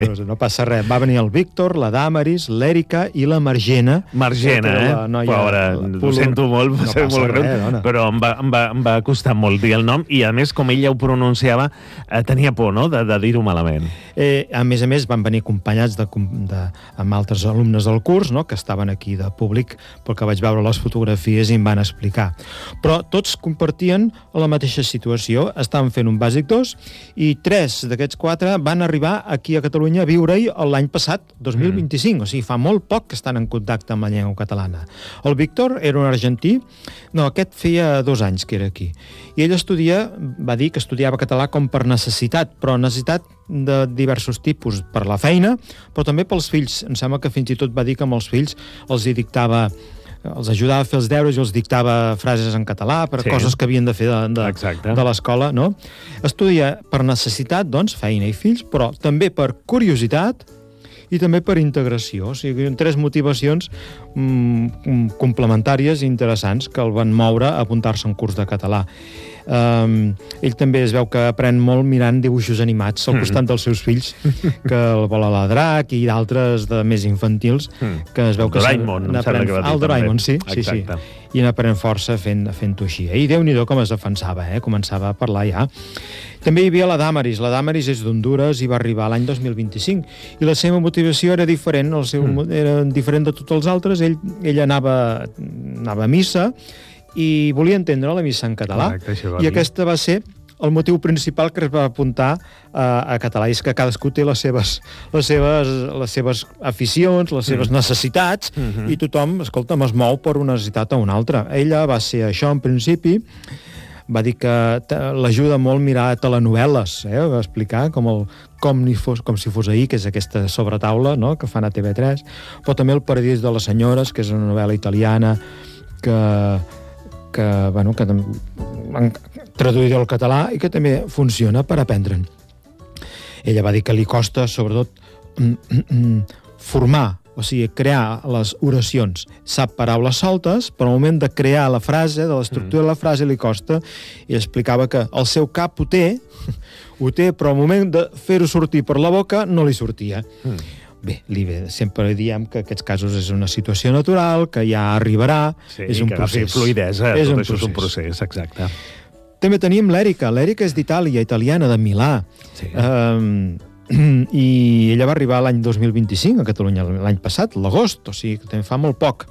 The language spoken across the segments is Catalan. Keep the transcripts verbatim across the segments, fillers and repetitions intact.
Però no passa res. Va venir el Víctor, la Dàmaris, l'Èrica i la Margena. Margena, eh? Noia, Pobra, ho sento molt, va no ser molt greu, res, però em va, em, va, em va costar molt dir el nom, i a més, com ella ho pronunciava, eh, tenia por, no?, de, de dir-ho malament. Eh, a més a més, van venir acompanyats de, de, amb altres alumnes del curs, no?, que estaven aquí de públic, perquè vaig veure les fotografies i em van explicar. Però tots compartien la mateixa situació. Estaven fent un bàsic dos, i tres d'aquests quatre van arribar aquí a Catalunya a viure-hi l'any passat, dos mil vint-i-cinc, mm. o sigui, fa molt poc que estan en contacte amb la llengua catalana. El Víctor era un argentí, no, aquest feia dos anys que era aquí, i ell estudia, va dir que estudiava català com per necessitat, però necessitat de diversos tipus, per la feina, però també pels fills. Em sembla que fins i tot va dir que amb els fills els hi dictava els ajudava a fer els deures i els dictava frases en català per sí. coses que havien de fer de, de, de l'escola, no? Estudia per necessitat, doncs, feina i fills, però també per curiositat i també per integració. O sigui, tres motivacions mm, complementàries i interessants que el van moure a apuntar-se a un curs de català. Um, ell també es veu que aprèn molt mirant dibuixos animats al costat dels seus fills, que el vol a la Drac i d'altres de més infantils, que es veu que Doraemon, em sembla que va dir. El Doraemon, sí, sí, sí. I n'aprèn força fent-ho fent així. I Déu-n'hi-do com es defensava, eh? Començava a parlar ja. També hi havia la Dàmaris. La Dàmaris és d'Honduras i va arribar l'any dos mil vint-i-cinc. I la seva motivació era diferent, el seu, mm. era diferent de tots els altres. Ell, ell anava, anava a missa i volia entendre la missa en català. Correcte, i aquesta va ser el motiu principal que es va apuntar a, a català, és que cadascú té les seves, les seves, les seves aficions, les seves mm. necessitats, mm-hmm. i tothom, escolta'm, es mou per una necessitat a una altra. Ella va ser això en principi, va dir que l'ajuda molt mirar telenovel·les, eh? Va explicar com, el, com, ni fos, com si fos ahir, que és aquesta sobretaula, no?, que fan a T V tres, però també El Paradís de les senyores, que és una novel·la italiana que que, bueno, que han traduït al català i que també funciona per aprendre'n. Ella va dir que li costa, sobretot, formar, o sigui, crear les oracions. Sap paraules soltes, però al moment de crear la frase, de l'estructura de la frase, li costa, i explicava que el seu cap ho té, ho té, però al moment de fer-ho sortir per la boca no li sortia. Mm. Bé, Libe, sempre diem que aquests casos és una situació natural, que ja arribarà, sí, és un que procés. Fluidesa, és tot un això procés. És un procés, exacte. També tenim l'Èrica. L'Èrica és d'Itàlia, italiana, de Milà. Sí. Um, I ella va arribar l'any dos mil vint-i-cinc a Catalunya, l'any passat, l'agost, o sigui, que també fa molt poc.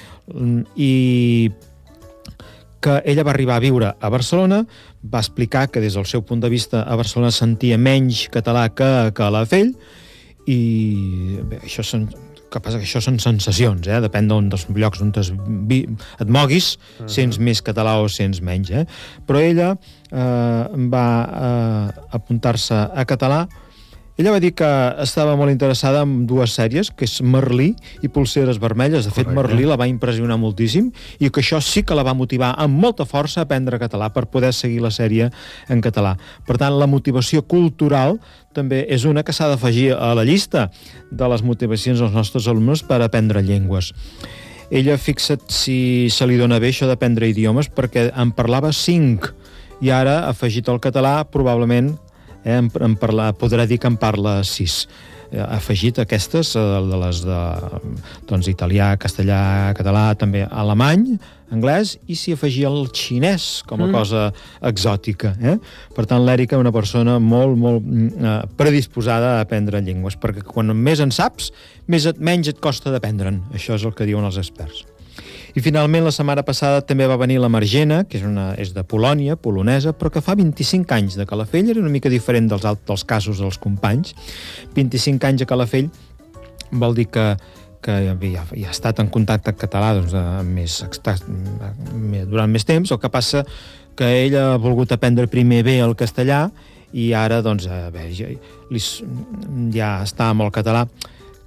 I que ella va arribar a viure a Barcelona, va explicar que des del seu punt de vista a Barcelona sentia menys català que a Calafell, i bé, això són, que passa que això són sensacions, eh? Depèn d'on dels llocs on es vi, et moguis, uh-huh. sents més català o sents menys, eh? Però ella eh, va eh, apuntar-se a català. Ella va dir que estava molt interessada en dues sèries, que és Merlí i Polseres vermelles. De fet, correcte. Merlí la va impressionar moltíssim i que això sí que la va motivar amb molta força a aprendre català per poder seguir la sèrie en català. Per tant, la motivació cultural també és una que s'ha d'afegir a la llista de les motivacions dels nostres alumnes per aprendre llengües. Ella, fixa't si se li dona bé això d'aprendre idiomes, perquè en parlava cinc i ara, afegit al català, probablement Eh, en, en parla, podrà dir que en parla sis. Eh, afegit aquestes, eh, de les de doncs, italià, castellà, català, també alemany, anglès, i s'hi afegia el xinès com a mm. cosa exòtica. Eh? Per tant, l'Èrica és una persona molt, molt eh, predisposada a aprendre llengües, perquè quan més en saps, més et, menys et costa d'aprendre'n. Això és el que diuen els experts. I finalment, la setmana passada també va venir la Margena, que és, una, és de Polònia, polonesa, però que fa vint-i-cinc anys de Calafell, era una mica diferent dels, dels casos dels companys. vint-i-cinc anys a Calafell vol dir que, que ja, ja ha estat en contacte català doncs, més, durant més temps. El que passa que ella ha volgut aprendre primer bé el castellà i ara doncs, a veure, ja, ja està amb el català,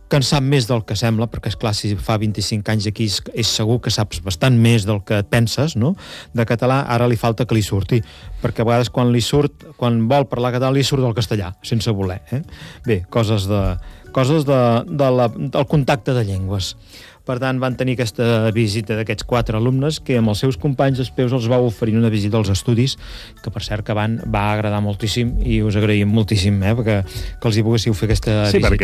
que en sap més del que sembla, perquè, és clar, si fa vint-i-cinc anys aquí és, és segur que saps bastant més del que penses, no?, de català. Ara li falta que li surti, perquè a vegades quan li surt, quan vol parlar català, li surt el castellà, sense voler. Eh? Bé, coses, de, coses de, de la, del contacte de llengües. Per tant, van tenir aquesta visita d'aquests quatre alumnes que amb els seus companys espeus els va oferir una visita als estudis, que per cert que van, va agradar moltíssim, i us agraïm moltíssim eh, perquè, que els hi poguéssiu fer aquesta sí, visita.